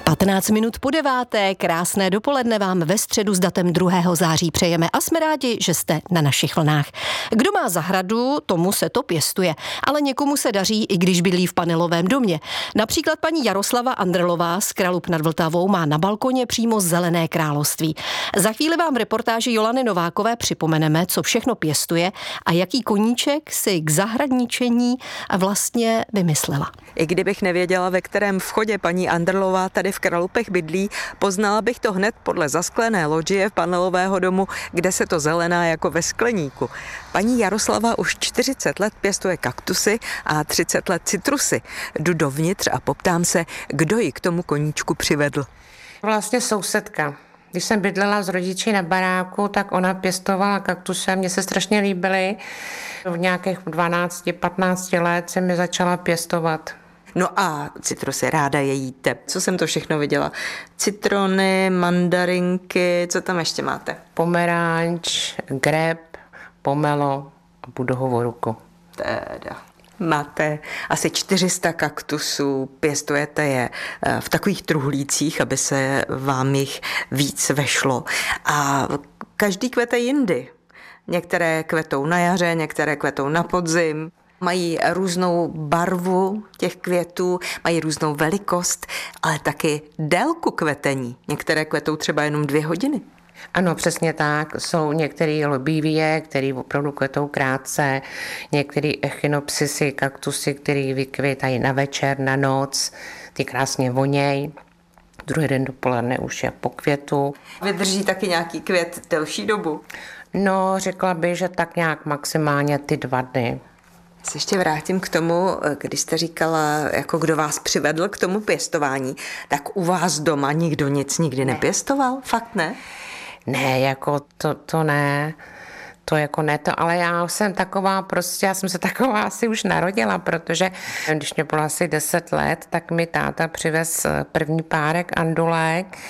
15 minut po 9. Krásné dopoledne vám ve středu s datem 2. září přejeme a jsme rádi, že jste na našich vlnách. Kdo má zahradu, tomu se to pěstuje, ale někomu se daří, i když bydlí v panelovém domě. Například paní Jaroslava Andrlová z Kralup nad Vltavou má na balkoně přímo zelené království. Za chvíli vám v reportáži Jolany Novákové připomeneme, co všechno pěstuje a jaký koníček si k zahradničení vlastně vymyslela. I kdybych nevěděla, ve kterém vchodě paní Andrlová tady v Kralupech bydlí, poznala bych to hned podle zasklené loďie panelového domu, kde se to zelená jako ve skleníku. Paní Jaroslava už 40 let pěstuje kaktusy a 30 let citrusy. Jdu dovnitř a poptám se, kdo ji k tomu koníčku přivedl. Vlastně sousedka. Když jsem bydlela s rodiči na baráku, tak ona pěstovala kaktusy a mně se strašně líbily. V nějakých 12-15 let jsem je začala pěstovat. No a citrusy ráda je jíte. Co jsem to všechno viděla? Citrony, mandarinky, co tam ještě máte? Pomeranč, greb, pomelo a budohovou ruku. Teda. Máte asi 400 kaktusů, pěstujete je v takových truhlících, aby se vám jich víc vešlo. A každý kvete jindy. Některé kvetou na jaře, některé kvetou na podzim. Mají různou barvu těch květů, mají různou velikost, ale taky délku kvetení. Některé kvetou třeba jenom 2 hodiny. Ano, přesně tak. Jsou některé lobívie, které opravdu kvetou krátce, některé echinopsisy, kaktusy, které vykvětají na večer, na noc, ty krásně voněj. Druhý den dopoledne už je po květu. Vydrží taky nějaký květ delší dobu? No, řekla bych, že tak nějak maximálně ty 2 dny. Se ještě vrátím k tomu, když jste říkala, jako kdo vás přivedl k tomu pěstování, tak u vás doma nikdo nic nikdy nepěstoval? Fakt ne? Ne, jako to ne. To jako ne, to, ale já jsem se taková asi už narodila, protože když mě bylo asi 10 let, tak mi táta přivez první párek andulek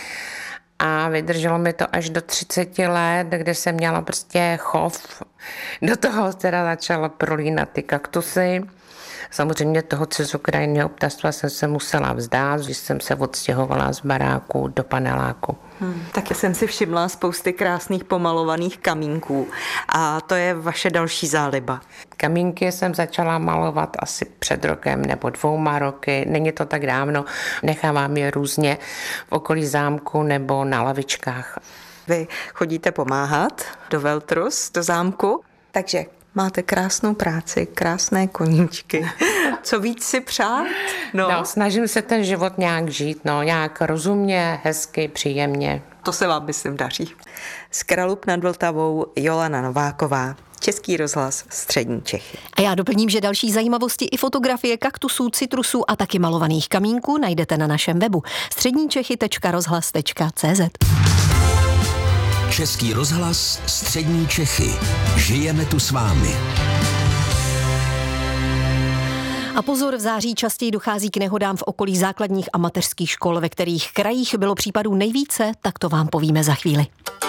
a vydrželo mi to až do 30 let, kde jsem měla prostě chov. Do toho teda začala prolínat ty kaktusy. Samozřejmě toho cizokrajného ptastva jsem se musela vzdát, když jsem se odstěhovala z baráku do paneláku. Taky jsem si všimla spousty krásných pomalovaných kamínků a to je vaše další záliba. Kamínky jsem začala malovat asi před rokem nebo 2 roky, není to tak dávno, nechávám je různě v okolí zámku nebo na lavičkách. Vy chodíte pomáhat do Veltrus, do zámku, takže máte krásnou práci, krásné koníčky. Co víc si přát? No, snažím se ten život nějak žít, nějak rozumně, hezky, příjemně. To se vám, myslím, daří. Z Kralup nad Vltavou Jolana Nováková, Český rozhlas Střední Čechy. A já doplním, že další zajímavosti i fotografie kaktusů, citrusů a taky malovaných kamínků najdete na našem webu středníčechy.rozhlas.cz. Český rozhlas Střední Čechy. Žijeme tu s vámi. A pozor, v září častěji dochází k nehodám v okolí základních a mateřských škol, ve kterých krajích bylo případů nejvíce, tak to vám povíme za chvíli.